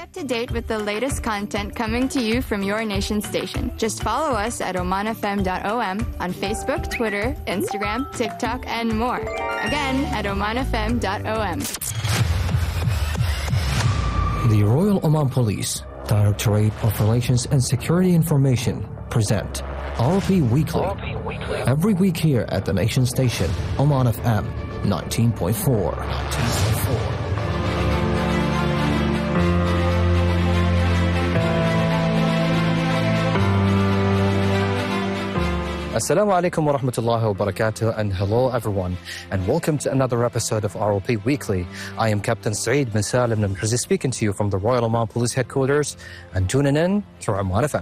up to date with the latest content coming to you from your nation station. Just follow us at omanfm.om on Facebook, Twitter, Instagram, TikTok, and more. Again, at omanfm.om. The Royal Oman Police, Directorate of Relations and Security Information present RP Weekly. Every week here at the nation station, Oman FM 19.4. Assalamu alaikum wa rahmatullahi wa barakatuh, and hello everyone, and welcome to another episode of ROP Weekly. I am Captain Saeed bin Salim Namrizi speaking to you from the Royal Oman Police Headquarters and tuning in to Oman FM.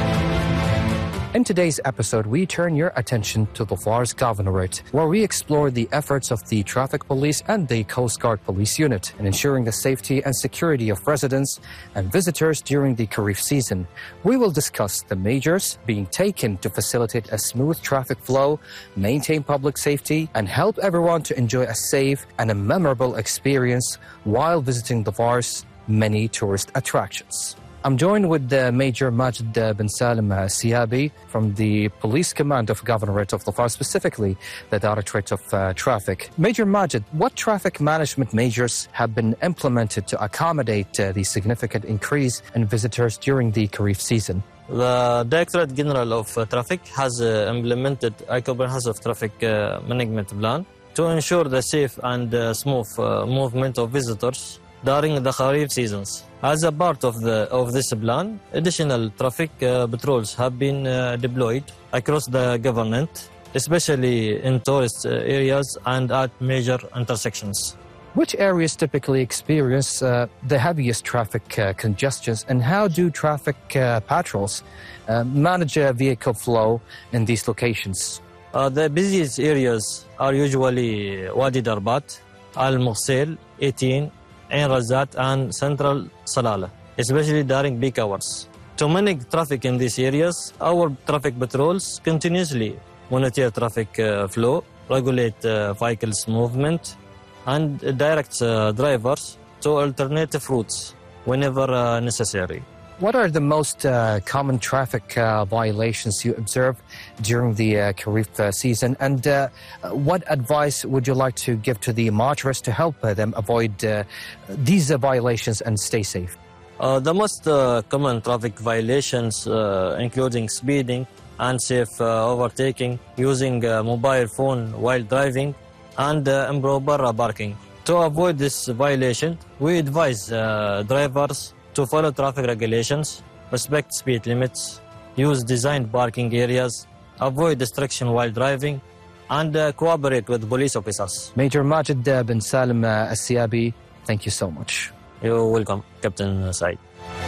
In today's episode, we turn your attention to the Fars Governorate, where we explore the efforts of the Traffic Police and the Coast Guard Police Unit in ensuring the safety and security of residents and visitors during the Kharif season. We will discuss the measures being taken to facilitate a smooth traffic flow, maintain public safety, and help everyone to enjoy a safe and a memorable experience while visiting the Fars' many tourist attractions. I'm joined with Major Majid bin Salim Siabi from the Police Command of Governorate of the Fars, specifically the Directorate of Traffic. Major Majid, what traffic management measures have been implemented to accommodate the significant increase in visitors during the Kharif season? The Directorate General of Traffic has implemented a comprehensive traffic management plan to ensure the safe and smooth movement of visitors during the Kharif seasons. As a part of this plan, additional traffic patrols have been deployed across the government, especially in tourist areas and at major intersections. Which areas typically experience the heaviest traffic congestions, and how do traffic patrols manage vehicle flow in these locations? The busiest areas are usually Wadi Darbat, Al Mughsil, 18, Ain Razat and Central Salalah, especially during peak hours. To manage traffic in these areas, our traffic patrols continuously monitor traffic flow, regulate vehicles movement, and direct drivers to alternative routes whenever necessary. What are the most common traffic violations you observe during the Kharif season, and what advice would you like to give to the motorists to help them avoid these violations and stay safe? The most common traffic violations including speeding, unsafe overtaking, using mobile phone while driving, and improper parking. To avoid this violation, we advise drivers to follow traffic regulations, respect speed limits, use designed parking areas, avoid distraction while driving, and cooperate with police officers. Major Majid bin Salim Siabi, thank you so much. You're welcome, Captain Said.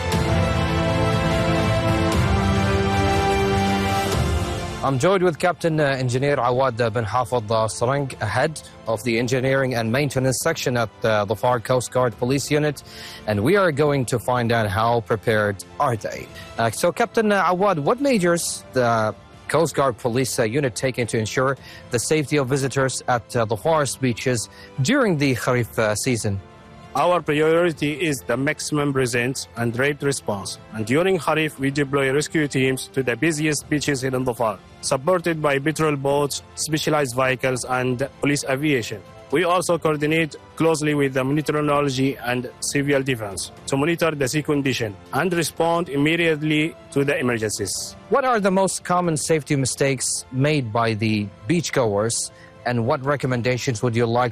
I'm joined with Captain Engineer Awad bin Hafid Sarang, head of the Engineering and Maintenance Section at the Far Coast Guard Police Unit, and we are going to find out how prepared are they. So Captain Awad, what measures the Coast Guard Police Unit taking to ensure the safety of visitors at the Fars beaches during the Kharif season? Our priority is the maximum presence and rapid response. And during Kharif, we deploy rescue teams to the busiest beaches in the Far, supported by patrol boats, specialized vehicles, and police aviation. We also coordinate closely with the meteorology and civil defense to monitor the sea condition and respond immediately to the emergencies. What are the most common safety mistakes made by the beachgoers, and what recommendations would you like